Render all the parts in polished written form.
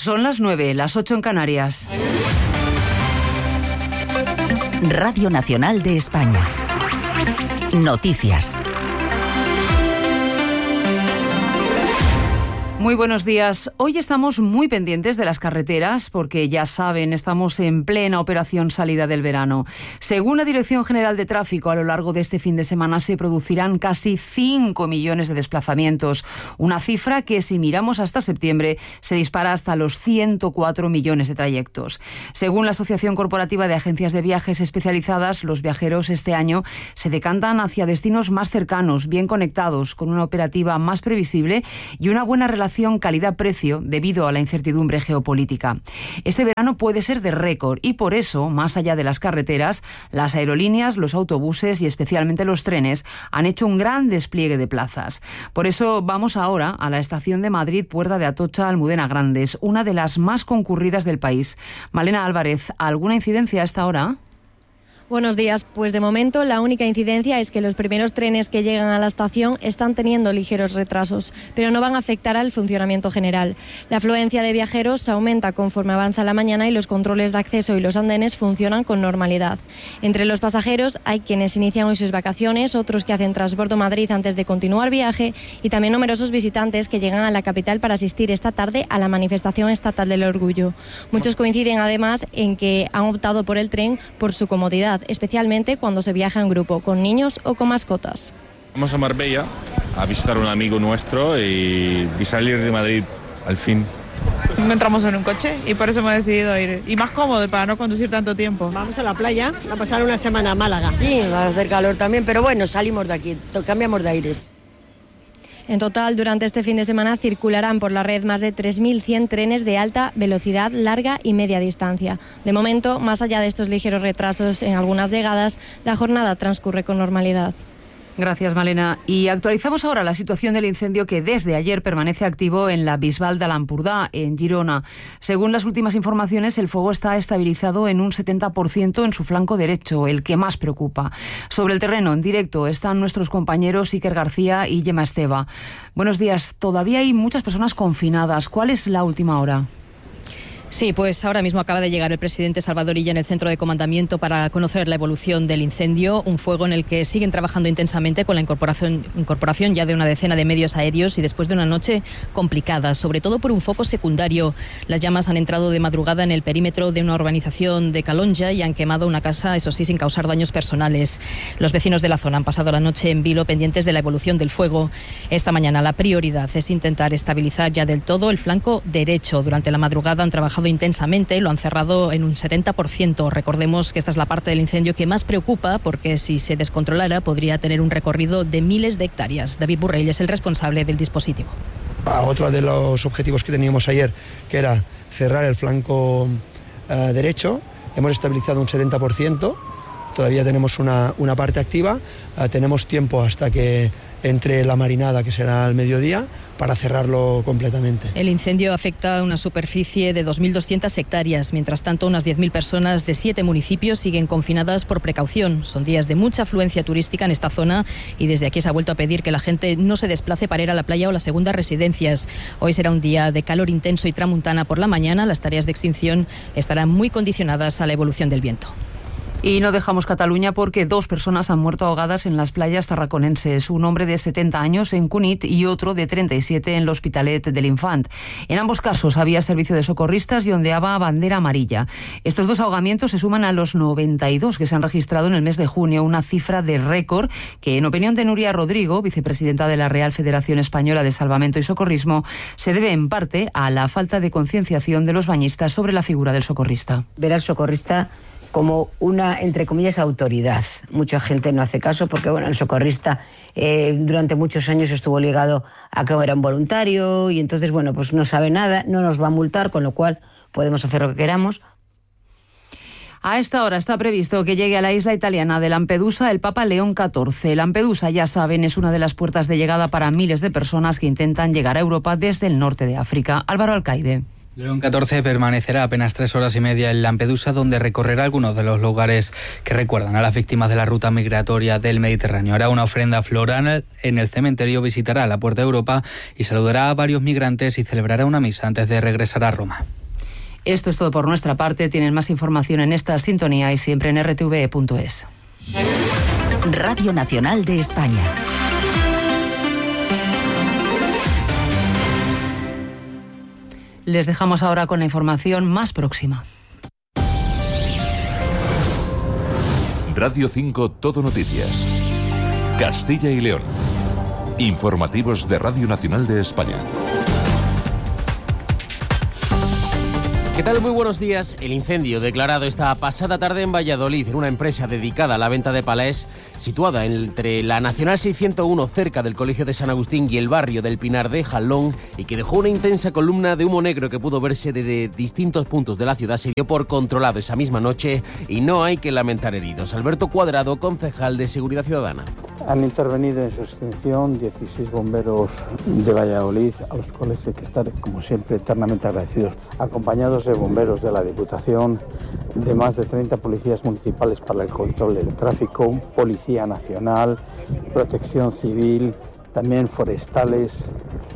Son las 9, las 8 en Canarias. Radio Nacional de España. Noticias. Muy buenos días. Hoy estamos muy pendientes de las carreteras porque ya saben, estamos en plena operación salida del verano. Según la Dirección General de Tráfico, a lo largo de este fin de semana se producirán casi 5 millones de desplazamientos, una cifra que si miramos hasta septiembre se dispara hasta los 104 millones de trayectos. Según la Asociación Corporativa de Agencias de Viajes Especializadas, los viajeros este año se decantan hacia destinos más cercanos, bien conectados, con una operativa más previsible y una buena relación calidad-precio debido a la incertidumbre geopolítica. Este verano puede ser de récord y por eso, más allá de las carreteras, las aerolíneas, los autobuses y especialmente los trenes han hecho un gran despliegue de plazas. Por eso vamos ahora a la estación de Madrid, Puerta de Atocha, Almudena Grandes, una de las más concurridas del país. Malena Álvarez, ¿alguna incidencia a esta hora? Buenos días. Pues de momento la única incidencia es que los primeros trenes que llegan a la estación están teniendo ligeros retrasos, pero no van a afectar al funcionamiento general. La afluencia de viajeros aumenta conforme avanza la mañana y los controles de acceso y los andenes funcionan con normalidad. Entre los pasajeros hay quienes inician hoy sus vacaciones, otros que hacen transbordo Madrid antes de continuar viaje y también numerosos visitantes que llegan a la capital para asistir esta tarde a la manifestación estatal del orgullo. Muchos coinciden además en que han optado por el tren por su comodidad, especialmente cuando se viaja en grupo, con niños o con mascotas. Vamos a Marbella a visitar a un amigo nuestro y salir de Madrid al fin. No entramos en un coche y por eso hemos decidido ir. Y más cómodo para no conducir tanto tiempo. Vamos a la playa a pasar una semana a Málaga. Sí, va a hacer calor también, pero bueno, salimos de aquí, cambiamos de aires. En total, durante este fin de semana circularán por la red más de 3.100 trenes de alta velocidad, larga y media distancia. De momento, más allá de estos ligeros retrasos en algunas llegadas, la jornada transcurre con normalidad. Gracias, Malena. Y actualizamos ahora la situación del incendio que desde ayer permanece activo en la Bisbal de l'Empordà, en Girona. Según las últimas informaciones, el fuego está estabilizado en un 70% en su flanco derecho, el que más preocupa. Sobre el terreno, en directo, están nuestros compañeros Iker García y Gemma Esteva. Buenos días. Todavía hay muchas personas confinadas. ¿Cuál es la última hora? Sí, pues ahora mismo acaba de llegar el presidente Salvador Illa en el centro de comandamiento para conocer la evolución del incendio, un fuego en el que siguen trabajando intensamente con la incorporación ya de una decena de medios aéreos y después de una noche complicada, sobre todo por un foco secundario. Las llamas han entrado de madrugada en el perímetro de una urbanización de Calonja y han quemado una casa, eso sí, sin causar daños personales. Los vecinos de la zona han pasado la noche en vilo pendientes de la evolución del fuego. Esta mañana la prioridad es intentar estabilizar ya del todo el flanco derecho. Durante la madrugada han trabajado intensamente, lo han cerrado en un 70%. Recordemos que esta es la parte del incendio que más preocupa porque si se descontrolara podría tener un recorrido de miles de hectáreas. David Burrell es el responsable del dispositivo. Otro de los objetivos que teníamos ayer, que era cerrar el flanco derecho, hemos estabilizado un 70%. Todavía tenemos una parte activa, tenemos tiempo hasta que entre la marinada, que será al mediodía, para cerrarlo completamente. El incendio afecta a una superficie de 2.200 hectáreas. Mientras tanto, unas 10.000 personas de 7 municipios siguen confinadas por precaución. Son días de mucha afluencia turística en esta zona y desde aquí se ha vuelto a pedir que la gente no se desplace para ir a la playa o las segundas residencias. Hoy será un día de calor intenso y tramuntana por la mañana. Las tareas de extinción estarán muy condicionadas a la evolución del viento. Y no dejamos Cataluña porque 2 personas han muerto ahogadas en las playas tarraconenses. Un hombre de 70 años en Cunit y otro de 37 en l'Hospitalet de l'Infant. En ambos casos había servicio de socorristas y ondeaba bandera amarilla. Estos 2 ahogamientos se suman a los 92 que se han registrado en el mes de junio, una cifra de récord que, en opinión de Nuria Rodrigo, vicepresidenta de la Real Federación Española de Salvamento y Socorrismo, se debe en parte a la falta de concienciación de los bañistas sobre la figura del socorrista. Ver al socorrista como una, entre comillas, autoridad. Mucha gente no hace caso porque, bueno, el socorrista durante muchos años estuvo ligado a que era un voluntario y entonces, bueno, pues no sabe nada, no nos va a multar, con lo cual podemos hacer lo que queramos. A esta hora está previsto que llegue a la isla italiana de Lampedusa el Papa León XIV. Lampedusa, ya saben, es una de las puertas de llegada para miles de personas que intentan llegar a Europa desde el norte de África. Álvaro Alcaide. León 14 permanecerá apenas 3 horas y media en Lampedusa, donde recorrerá algunos de los lugares que recuerdan a las víctimas de la ruta migratoria del Mediterráneo. Hará una ofrenda floral en el cementerio, visitará la Puerta de Europa y saludará a varios migrantes y celebrará una misa antes de regresar a Roma. Esto es todo por nuestra parte. Tienen más información en esta sintonía y siempre en rtve.es. Radio Nacional de España. Les dejamos ahora con la información más próxima. Radio 5 Todo Noticias. Castilla y León. Informativos de Radio Nacional de España. ¿Qué tal? Muy buenos días. El incendio declarado esta pasada tarde en Valladolid, en una empresa dedicada a la venta de palés, situada entre la Nacional 601 cerca del Colegio de San Agustín y el barrio del Pinar de Jalón, y que dejó una intensa columna de humo negro que pudo verse desde distintos puntos de la ciudad, se dio por controlado esa misma noche y no hay que lamentar heridos. Alberto Cuadrado, concejal de Seguridad Ciudadana. Han intervenido en su extinción 16 bomberos de Valladolid, a los cuales hay que estar, como siempre, eternamente agradecidos, acompañados de bomberos de la Diputación, de más de 30 policías municipales para el control del tráfico, Policía Nacional, Protección Civil, también forestales,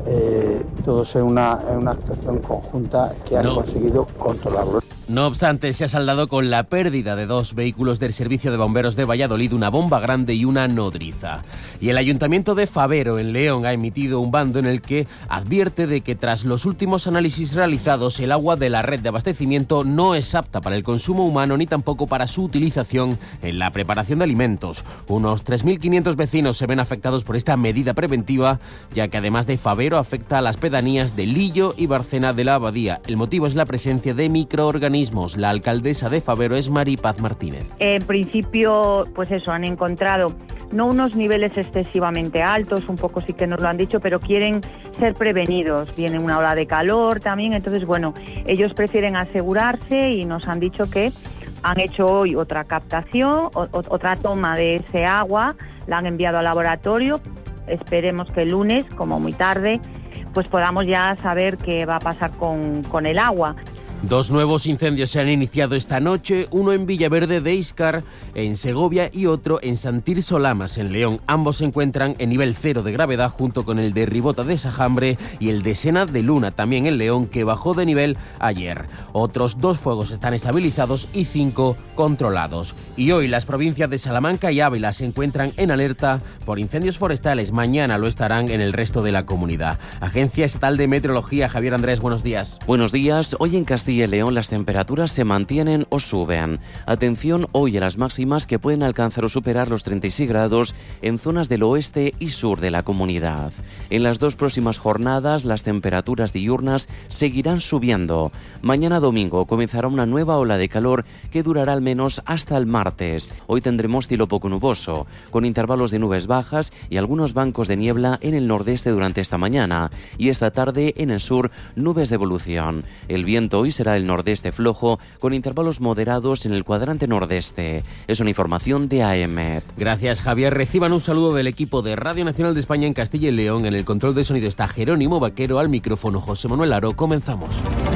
todos en una actuación conjunta que han conseguido controlarlo. No obstante, se ha saldado con la pérdida de 2 vehículos del Servicio de Bomberos de Valladolid, una bomba grande y una nodriza. Y el Ayuntamiento de Fabero, en León, ha emitido un bando en el que advierte de que tras los últimos análisis realizados, el agua de la red de abastecimiento no es apta para el consumo humano ni tampoco para su utilización en la preparación de alimentos. Unos 3.500 vecinos se ven afectados por esta medida preventiva, ya que además de Fabero afecta a las pedanías de Lillo y Barcena de la Abadía. El motivo es la presencia de microorganismos. La alcaldesa de Fabero es Maripaz Martínez. En principio, pues eso, han encontrado no unos niveles excesivamente altos, un poco sí que nos lo han dicho, pero quieren ser prevenidos. Viene una ola de calor también, entonces bueno, ellos prefieren asegurarse y nos han dicho que han hecho hoy otra captación, otra toma de ese agua, la han enviado al laboratorio. Esperemos que el lunes, como muy tarde, pues podamos ya saber qué va a pasar con el agua. 2 nuevos incendios se han iniciado esta noche, uno en Villaverde de Íscar, en Segovia, y otro en Sant Tirso Lamas, en León. Ambos se encuentran en nivel 0 de gravedad, junto con el de Ribota de Sajambre y el de Sena de Luna, también en León, que bajó de nivel ayer. Otros 2 fuegos están estabilizados y 5 controlados. Y hoy las provincias de Salamanca y Ávila se encuentran en alerta por incendios forestales. Mañana lo estarán en el resto de la comunidad. Agencia Estatal de Meteorología, Javier Andrés, buenos días. Buenos días. Hoy en Castilla y León las temperaturas se mantienen o suben. Atención hoy a las máximas, que pueden alcanzar o superar los 36 grados en zonas del oeste y sur de la comunidad. En las 2 próximas jornadas las temperaturas diurnas seguirán subiendo. Mañana domingo comenzará una nueva ola de calor que durará al menos hasta el martes. Hoy tendremos cielo poco nuboso, con intervalos de nubes bajas y algunos bancos de niebla en el nordeste durante esta mañana, y esta tarde en el sur nubes de evolución. El viento hoy será el nordeste flojo, con intervalos moderados en el cuadrante nordeste. Es una información de AEMET. Gracias, Javier. Reciban un saludo del equipo de Radio Nacional de España en Castilla y León. En el control de sonido está Jerónimo Vaquero, al micrófono José Manuel Aro. Comenzamos.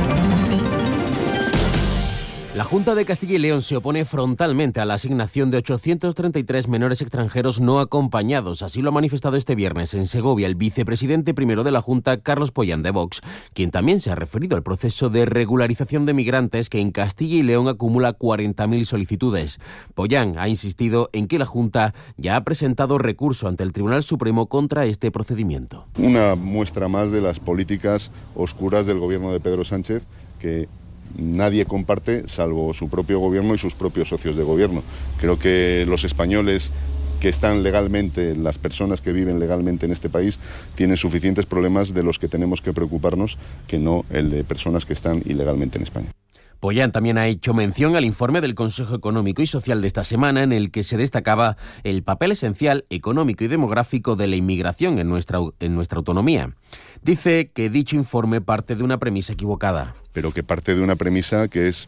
La Junta de Castilla y León se opone frontalmente a la asignación de 833 menores extranjeros no acompañados. Así lo ha manifestado este viernes en Segovia el vicepresidente primero de la Junta, Carlos Pollán de Vox, quien también se ha referido al proceso de regularización de migrantes que en Castilla y León acumula 40.000 solicitudes. Pollán ha insistido en que la Junta ya ha presentado recurso ante el Tribunal Supremo contra este procedimiento. Una muestra más de las políticas oscuras del gobierno de Pedro Sánchez, que nadie comparte salvo su propio gobierno y sus propios socios de gobierno. Creo que los españoles que están legalmente, las personas que viven legalmente en este país, tienen suficientes problemas de los que tenemos que preocuparnos, que no el de personas que están ilegalmente en España. Pollán también ha hecho mención al informe del Consejo Económico y Social de esta semana, en el que se destacaba el papel esencial económico y demográfico de la inmigración en nuestra autonomía. Dice que dicho informe parte de una premisa equivocada. Pero que parte de una premisa que es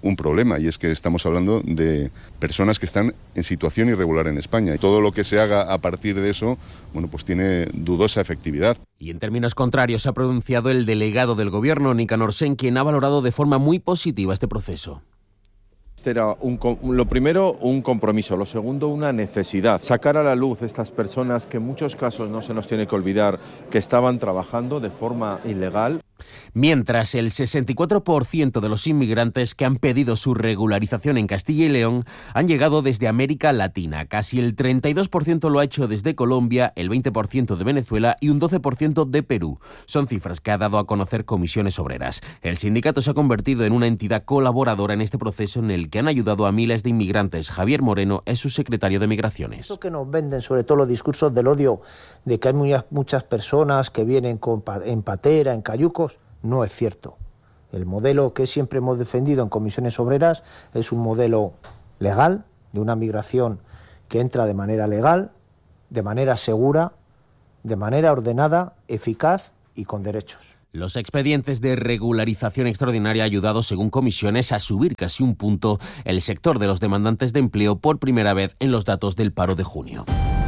un problema, y es que estamos hablando de personas que están en situación irregular en España. Y todo lo que se haga a partir de eso, bueno, pues tiene dudosa efectividad. Y en términos contrarios se ha pronunciado el delegado del Gobierno, Nicanor Sen, quien ha valorado de forma muy positiva este proceso. Era lo primero, un compromiso, lo segundo, una necesidad. Sacar a la luz estas personas que en muchos casos no se nos tiene que olvidar que estaban trabajando de forma ilegal. Mientras el 64% de los inmigrantes que han pedido su regularización en Castilla y León han llegado desde América Latina. Casi el 32% lo ha hecho desde Colombia, el 20% de Venezuela y un 12% de Perú. Son cifras que ha dado a conocer Comisiones Obreras. El sindicato se ha convertido en una entidad colaboradora en este proceso en el que han ayudado a miles de inmigrantes. Javier Moreno es su secretario de Migraciones. Eso que nos venden, sobre todo los discursos del odio, de que hay muchas personas que vienen en patera, en cayucos, no es cierto. El modelo que siempre hemos defendido en Comisiones Obreras es un modelo legal, de una migración que entra de manera legal, de manera segura, de manera ordenada, eficaz y con derechos. Los expedientes de regularización extraordinaria han ayudado, según Comisiones, a subir casi un punto el sector de los demandantes de empleo por primera vez en los datos del paro de junio.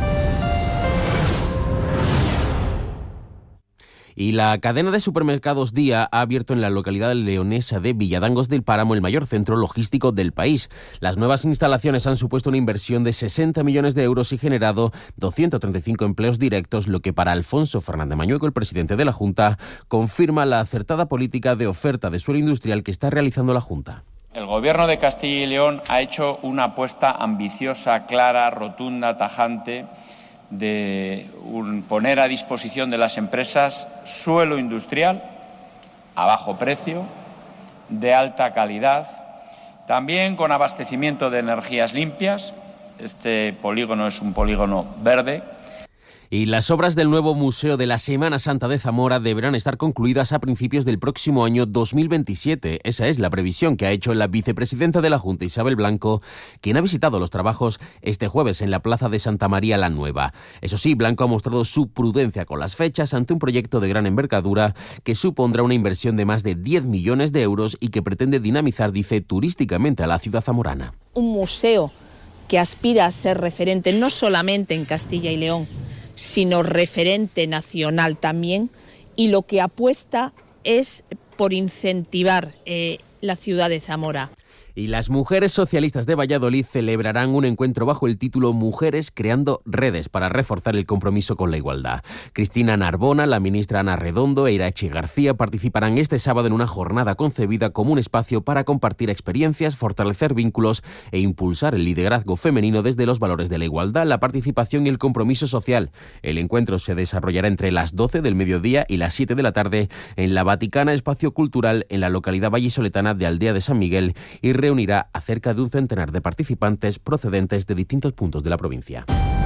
Y la cadena de supermercados Día ha abierto en la localidad leonesa de Villadangos del Páramo el mayor centro logístico del país. Las nuevas instalaciones han supuesto una inversión de 60 millones de euros y generado 235 empleos directos, lo que para Alfonso Fernández Mañueco, el presidente de la Junta, confirma la acertada política de oferta de suelo industrial que está realizando la Junta. El Gobierno de Castilla y León ha hecho una apuesta ambiciosa, clara, rotunda, tajante, de poner a disposición de las empresas suelo industrial a bajo precio, de alta calidad, también con abastecimiento de energías limpias. Este polígono es un polígono verde. Y las obras del nuevo Museo de la Semana Santa de Zamora deberán estar concluidas a principios del próximo año 2027. Esa es la previsión que ha hecho la vicepresidenta de la Junta, Isabel Blanco, quien ha visitado los trabajos este jueves en la Plaza de Santa María la Nueva. Eso sí, Blanco ha mostrado su prudencia con las fechas ante un proyecto de gran envergadura que supondrá una inversión de más de 10 millones de euros y que pretende dinamizar, dice, turísticamente a la ciudad zamorana. Un museo que aspira a ser referente no solamente en Castilla y León, sino referente nacional también, y lo que apuesta es por incentivar la ciudad de Zamora. Y las mujeres socialistas de Valladolid celebrarán un encuentro bajo el título Mujeres creando redes para reforzar el compromiso con la igualdad. Cristina Narbona, la ministra Ana Redondo e Irache García participarán este sábado en una jornada concebida como un espacio para compartir experiencias, fortalecer vínculos e impulsar el liderazgo femenino desde los valores de la igualdad, la participación y el compromiso social. El encuentro se desarrollará entre las 12 del mediodía y las 7 de la tarde en la Vaticana Espacio Cultural en la localidad vallisoletana de Aldea de San Miguel y reunirá a cerca de un centenar de participantes procedentes de distintos puntos de la provincia.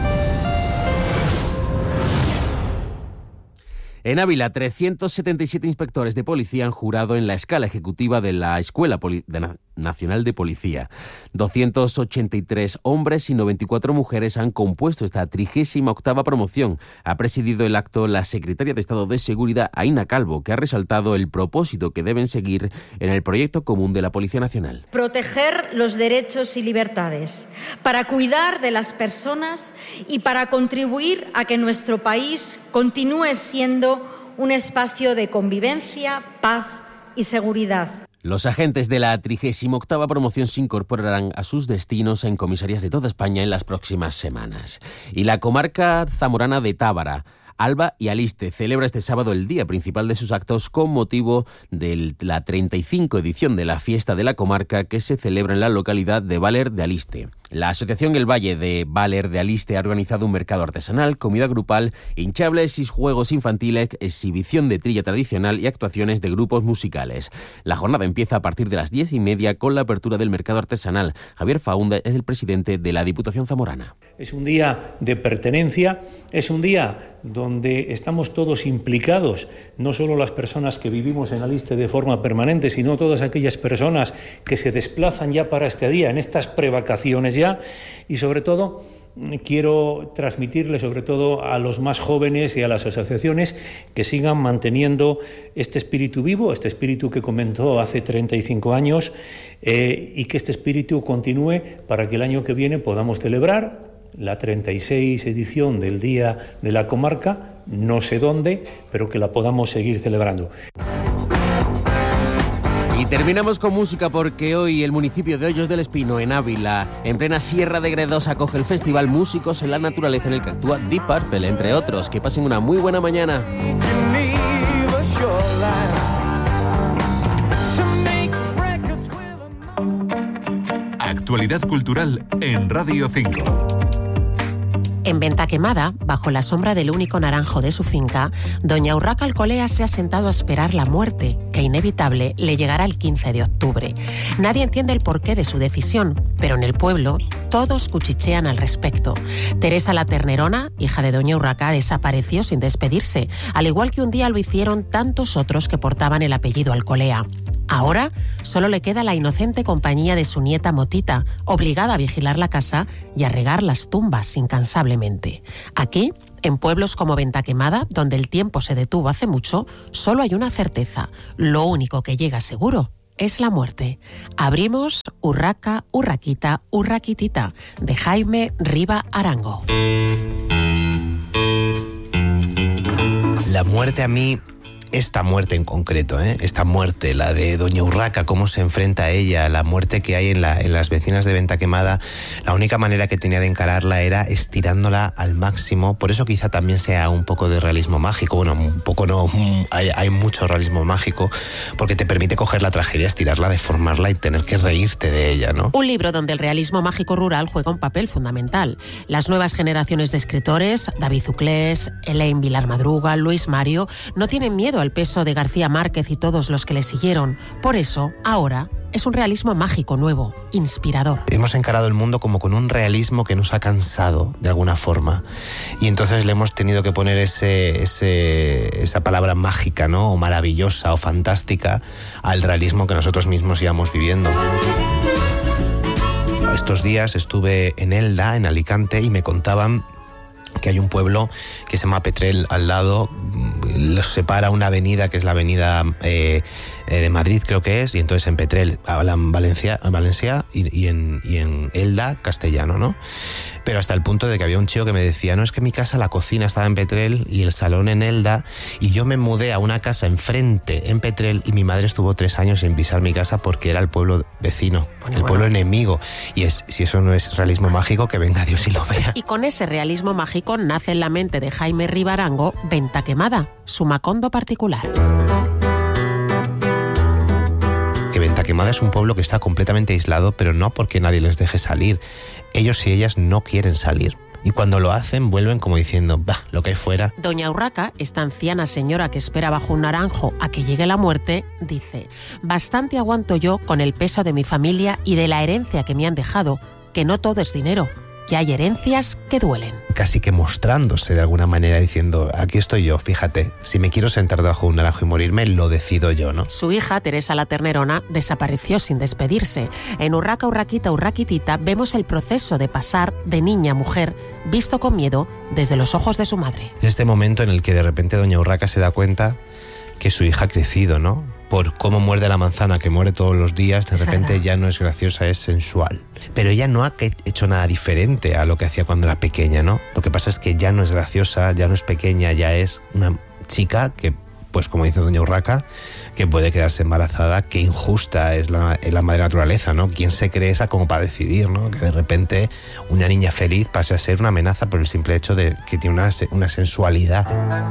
En Ávila, 377 inspectores de policía han jurado en la escala ejecutiva de la Escuela Nacional de Policía. 283 hombres y 94 mujeres han compuesto esta 38ª promoción. Ha presidido el acto la secretaria de Estado de Seguridad, Aina Calvo, que ha resaltado el propósito que deben seguir en el proyecto común de la Policía Nacional. Proteger los derechos y libertades, para cuidar de las personas y para contribuir a que nuestro país continúe siendo un espacio de convivencia, paz y seguridad. Los agentes de la 38ª promoción se incorporarán a sus destinos en comisarías de toda España en las próximas semanas. Y la comarca zamorana de Tábara, Alba y Aliste celebra este sábado el día principal de sus actos con motivo de la 35 edición de la Fiesta de la Comarca que se celebra en la localidad de Baler de Aliste. La Asociación El Valle de Baler de Aliste ha organizado un mercado artesanal, comida grupal, hinchables y juegos infantiles, exhibición de trilla tradicional y actuaciones de grupos musicales. La jornada empieza a partir de las 10:30 con la apertura del mercado artesanal. Javier Faunda es el presidente de la Diputación Zamorana. Es un día de pertenencia, es un día donde estamos todos implicados, no solo las personas que vivimos en Aliste de forma permanente, sino todas aquellas personas que se desplazan ya para este día, en estas prevacaciones ya, y sobre todo quiero transmitirle sobre todo a los más jóvenes y a las asociaciones que sigan manteniendo este espíritu vivo, este espíritu que comenzó hace 35 años y que este espíritu continúe para que el año que viene podamos celebrar la 36 edición del Día de la Comarca, no sé dónde, pero que la podamos seguir celebrando. Y terminamos con música porque hoy el municipio de Hoyos del Espino, en Ávila, en plena Sierra de Gredos, acoge el festival Músicos en la Naturaleza, en el que actúa Deep Purple, entre otros. Que pasen una muy buena mañana. Actualidad cultural en Radio 5. En Ventaquemada, bajo la sombra del único naranjo de su finca, doña Urraca Alcolea se ha sentado a esperar la muerte, que inevitable le llegará el 15 de octubre. Nadie entiende el porqué de su decisión, pero en el pueblo todos cuchichean al respecto. Teresa la Ternerona, hija de doña Urraca, desapareció sin despedirse, al igual que un día lo hicieron tantos otros que portaban el apellido Alcolea. Ahora solo le queda la inocente compañía de su nieta Motita, obligada a vigilar la casa y a regar las tumbas incansablemente. Aquí, en pueblos como Ventaquemada, donde el tiempo se detuvo hace mucho, solo hay una certeza: lo único que llega seguro es la muerte. Abrimos Urraca, Urraquita, Urraquitita, de Jaime Riva Arango. La muerte a mí... Esta muerte en concreto, esta muerte, la de doña Urraca, cómo se enfrenta a ella, la muerte que hay en las vecinas de Ventaquemada, la única manera que tenía de encararla era estirándola al máximo. Por eso quizá también sea un poco de realismo mágico. Bueno, un poco no, hay mucho realismo mágico, porque te permite coger la tragedia, estirarla, deformarla y tener que reírte de ella, ¿no? Un libro donde el realismo mágico rural juega un papel fundamental. Las nuevas generaciones de escritores, David Zuclés, Elaine Vilar Madruga, Luis Mario, no tienen miedo al peso de García Márquez y todos los que le siguieron. Por eso, ahora, es un realismo mágico nuevo, inspirador. Hemos encarado el mundo como con un realismo que nos ha cansado, de alguna forma. Y entonces le hemos tenido que poner esa palabra mágica, ¿no? O maravillosa o fantástica al realismo que nosotros mismos íbamos viviendo. Estos días estuve en Elda, en Alicante, y me contaban que hay un pueblo que se llama Petrel al lado, los separa una avenida que es la avenida de Madrid, creo que es, y entonces en Petrel hablan Valencia y en Elda castellano, ¿no? Pero hasta el punto de que había un chico que me decía, no, es que mi casa, la cocina estaba en Petrel y el salón en Elda, y yo me mudé a una casa enfrente en Petrel y mi madre estuvo 3 años sin pisar mi casa porque era el pueblo vecino, pueblo enemigo. Y si eso no es realismo mágico, que venga Dios y lo vea. Y con ese realismo mágico nace en la mente de Jaime Riva Arango Ventaquemada, su Macondo particular. Que Ventaquemada es un pueblo que está completamente aislado, pero no porque nadie les deje salir. Ellos y ellas no quieren salir. Y cuando lo hacen, vuelven como diciendo, bah, lo que hay fuera. Doña Urraca, esta anciana señora que espera bajo un naranjo a que llegue la muerte, dice: bastante aguanto yo con el peso de mi familia y de la herencia que me han dejado, que no todo es dinero, que hay herencias que duelen. Casi que mostrándose de alguna manera, diciendo, aquí estoy yo, fíjate, si me quiero sentar debajo de un naranjo y morirme, lo decido yo, ¿no? Su hija, Teresa la Ternerona, desapareció sin despedirse. En Urraca, Urraquita, Urraquitita vemos el proceso de pasar de niña a mujer, visto con miedo desde los ojos de su madre. Es este momento en el que de repente doña Urraca se da cuenta que su hija ha crecido, ¿no? Por cómo muerde la manzana, que muere todos los días, de repente ya no es graciosa, es sensual. Pero ella no ha hecho nada diferente a lo que hacía cuando era pequeña, ¿no? Lo que pasa es que ya no es graciosa, ya no es pequeña, ya es una chica que, pues como dice doña Urraca, que puede quedarse embarazada. Qué injusta es la madre naturaleza, ¿no? ¿Quién se cree esa como para decidir, ¿no? Que de repente una niña feliz pase a ser una amenaza por el simple hecho de que tiene una sensualidad.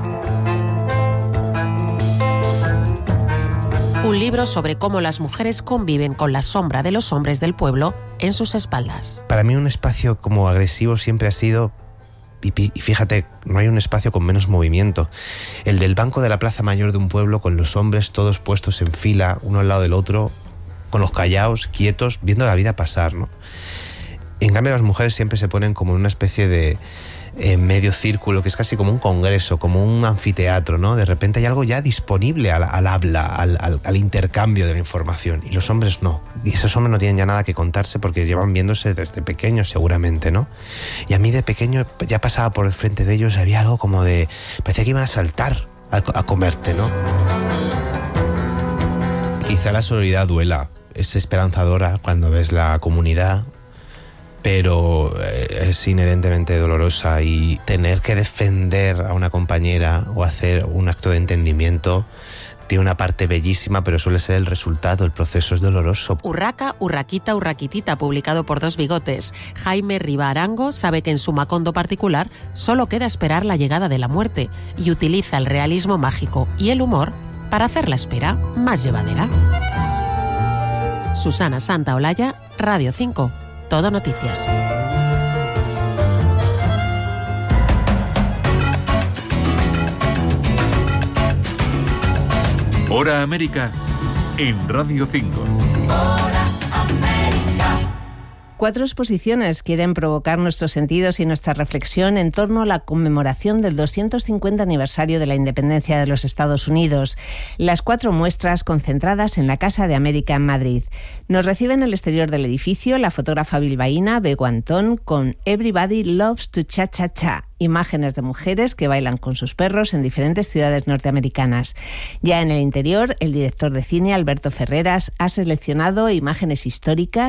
Un libro sobre cómo las mujeres conviven con la sombra de los hombres del pueblo en sus espaldas. Para mí un espacio como agresivo siempre ha sido, y fíjate, no hay un espacio con menos movimiento, el del banco de la plaza mayor de un pueblo, con los hombres todos puestos en fila, uno al lado del otro, con los callaos, quietos, viendo la vida pasar, ¿no? En cambio las mujeres siempre se ponen como en una especie de medio círculo, que es casi como un congreso, como un anfiteatro, ¿no? De repente hay algo ya disponible al habla, al intercambio de la información, y los hombres no. Y esos hombres no tienen ya nada que contarse porque llevan viéndose desde pequeños seguramente, ¿no? Y a mí de pequeño ya pasaba por el frente de ellos, había algo como de... parecía que iban a saltar a comerte, ¿no? Quizá la sororidad duela, es esperanzadora cuando ves la comunidad, pero es inherentemente dolorosa, y tener que defender a una compañera o hacer un acto de entendimiento tiene una parte bellísima, pero suele ser el resultado, el proceso es doloroso. Urraca, urraquita, urraquitita, publicado por Dos Bigotes. Jaime Riva Arango sabe que en su Macondo particular solo queda esperar la llegada de la muerte, y utiliza el realismo mágico y el humor para hacer la espera más llevadera. Susana Santaolalla, Radio 5, Todo Noticias. Hora América en Radio 5. Cuatro exposiciones quieren provocar nuestros sentidos y nuestra reflexión en torno a la conmemoración del 250 aniversario de la independencia de los Estados Unidos. Las 4 muestras concentradas en la Casa de América en Madrid. Nos recibe en el exterior del edificio la fotógrafa bilbaína Bego Antón con Everybody Loves to Cha Cha Cha. Imágenes de mujeres que bailan con sus perros en diferentes ciudades norteamericanas. Ya en el interior, el director de cine Alberto Ferreras ha seleccionado imágenes históricas